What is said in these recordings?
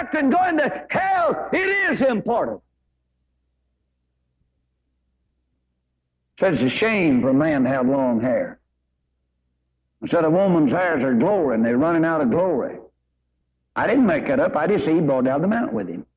doctrine going to hell, it is important. So it's a shame for a man to have long hair. Instead, a woman's hairs are glowing. They're running out of glory. I didn't make that up. I just said he brought down the mountain with him.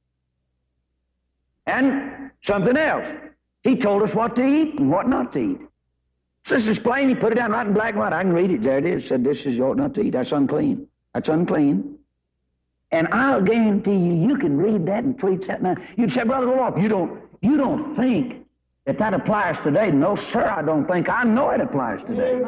And something else. He told us what to eat and what not to eat. So this is plain. He put it down right in black and white. I can read it. There it is. Said, this is you ought not to eat. That's unclean. That's unclean. And I'll guarantee you, you can read that and preach that now. You'd say, Brother Roloff, you don't think that applies today? No, sir, I don't think. I know it applies today.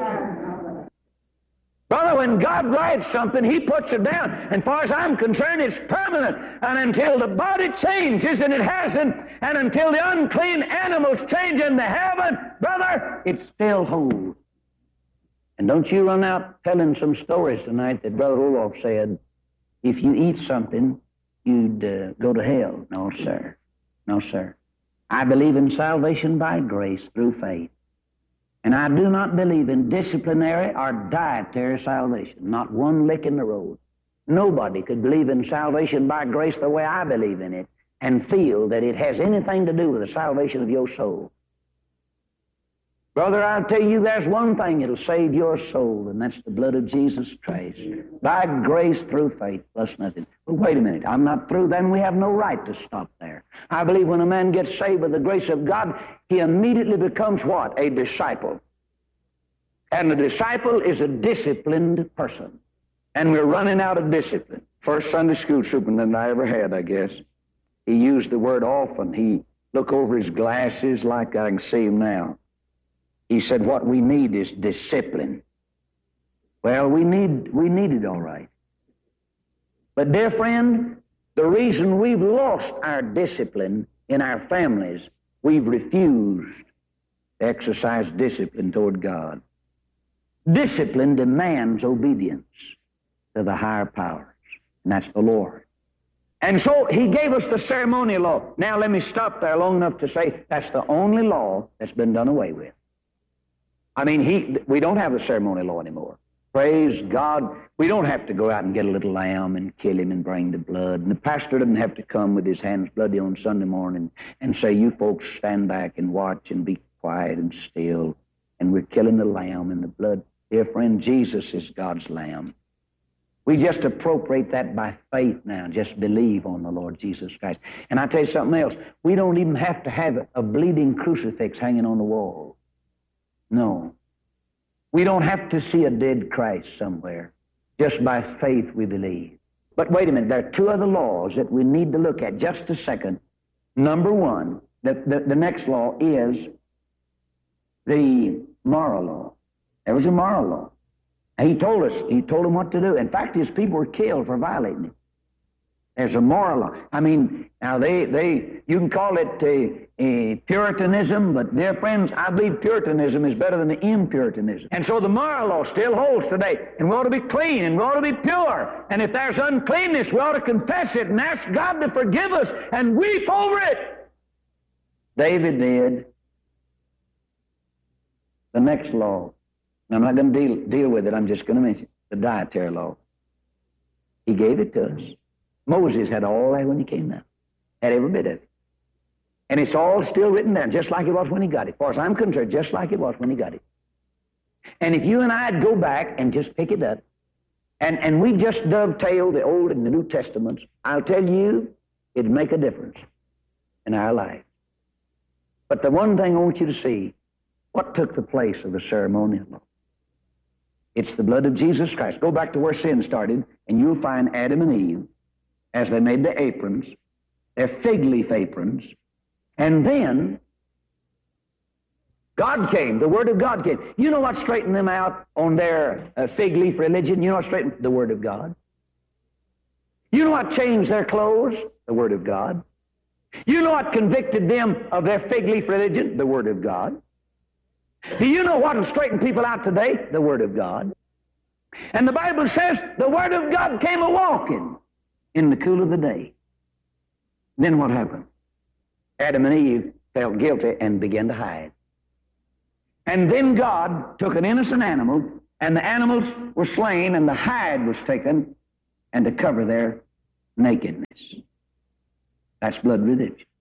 Brother, when God writes something, He puts it down. And as far as I'm concerned, it's permanent. And until the body changes, and it hasn't, and until the unclean animals change into heaven, brother, it still holds. And don't you run out telling some stories tonight that Brother Roloff said, if you eat something, you'd go to hell. No, sir. No, sir. I believe in salvation by grace through faith. And I do not believe in disciplinary or dietary salvation. Not one lick in the road. Nobody could believe in salvation by grace the way I believe in it and feel that it has anything to do with the salvation of your soul. Brother, I'll tell you, there's one thing that'll save your soul, and that's the blood of Jesus Christ. By grace through faith, plus nothing. But wait a minute, I'm not through. Then we have no right to stop there. I believe when a man gets saved by the grace of God, he immediately becomes what? A disciple. And the disciple is a disciplined person. And we're running out of discipline. First Sunday school superintendent I ever had, I guess. He used the word often. He looked over his glasses like I can see him now. He said, what we need is discipline. Well, we need it all right. But dear friend, the reason we've lost our discipline in our families, we've refused to exercise discipline toward God. Discipline demands obedience to the higher powers, and that's the Lord. And so He gave us the ceremonial law. Now let me stop there long enough to say that's the only law that's been done away with. I mean, we don't have the ceremonial law anymore. Praise God. We don't have to go out and get a little lamb and kill him and bring the blood. And the pastor doesn't have to come with his hands bloody on Sunday morning and say, you folks stand back and watch and be quiet and still. And we're killing the lamb and the blood. Dear friend, Jesus is God's lamb. We just appropriate that by faith now. Just believe on the Lord Jesus Christ. And I tell you something else. We don't even have to have a bleeding crucifix hanging on the wall. No. We don't have to see a dead Christ somewhere. Just by faith we believe. But wait a minute, there are two other laws that we need to look at just a second. Number one, the next law is the moral law. There was a moral law. He told them what to do. In fact, his people were killed for violating it. There's a moral law. I mean, now you can call it Puritanism, but dear friends, I believe Puritanism is better than the impuritanism. And so the moral law still holds today. And we ought to be clean, and we ought to be pure. And if there's uncleanness, we ought to confess it and ask God to forgive us and weep over it. David did. The next law, and I'm not going to deal with it, I'm just going to mention the dietary law. He gave it to us. Moses had all that when he came down. Had every bit of it. And it's all still written down, just like it was when he got it. As far as I'm concerned, just like it was when he got it. And if you and I'd go back and just pick it up, and we just dovetail the Old and the New Testaments, I'll tell you, it'd make a difference in our life. But the one thing I want you to see, what took the place of the ceremonial law? It's the blood of Jesus Christ. Go back to where sin started, and you'll find Adam and Eve, as they made their aprons, their fig leaf aprons, and then God came, the Word of God came. You know what straightened them out on their fig leaf religion? You know what straightened? The Word of God. You know what changed their clothes? The Word of God. You know what convicted them of their fig leaf religion? The Word of God. Do you know what will straighten people out today? The Word of God. And the Bible says the Word of God came a-walking in the cool of the day. Then what happened? Adam and Eve felt guilty and began to hide. And then God took an innocent animal, and the animals were slain, and the hide was taken, and to cover their nakedness. That's blood redemption.